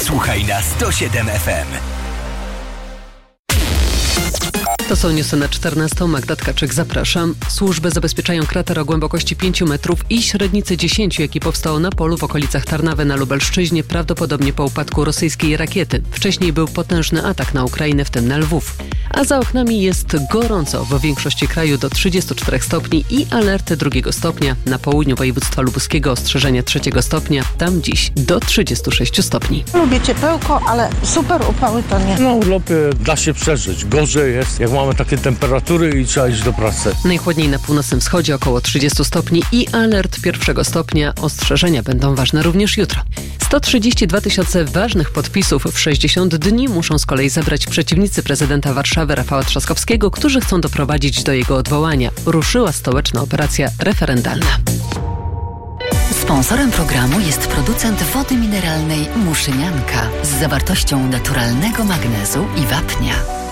Słuchaj na 107 FM. To są newsy na 14. Magda Tkaczyk, zapraszam. Służby zabezpieczają krater o głębokości 5 metrów i średnicy 10, jaki powstał na polu w okolicach Tarnawy na Lubelszczyźnie, prawdopodobnie po upadku rosyjskiej rakiety. Wcześniej był potężny atak na Ukrainę, w tym na Lwów. A za oknami jest gorąco, w większości kraju do 34 stopni i alerty 2 stopnia. Na południu województwa lubuskiego ostrzeżenie 3 stopnia, tam dziś do 36 stopni. Lubię ciepełko, ale super upały to nie. Na urlopie da się przeżyć. Gorzej jest, jak mamy takie temperatury i trzeba iść do pracy. Najchłodniej na północnym wschodzie około 30 stopni i alert 1 stopnia. Ostrzeżenia będą ważne również jutro. 132 000 ważnych podpisów w 60 dni muszą z kolei zebrać przeciwnicy prezydenta Warszawy Rafała Trzaskowskiego, którzy chcą doprowadzić do jego odwołania. Ruszyła stołeczna operacja referendalna. Sponsorem programu jest producent wody mineralnej Muszynianka z zawartością naturalnego magnezu i wapnia.